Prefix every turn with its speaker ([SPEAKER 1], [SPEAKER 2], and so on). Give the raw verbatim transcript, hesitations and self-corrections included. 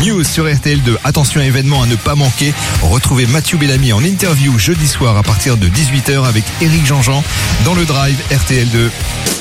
[SPEAKER 1] News sur R T L deux. Attention, événement à ne pas manquer. Retrouvez Mathieu Bellamy en interview jeudi soir à partir de dix-huit heures avec Éric Jean-Jean dans le Drive R T L deux.